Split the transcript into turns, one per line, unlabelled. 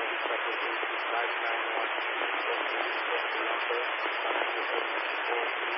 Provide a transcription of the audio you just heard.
represented by 911. So please check the number after the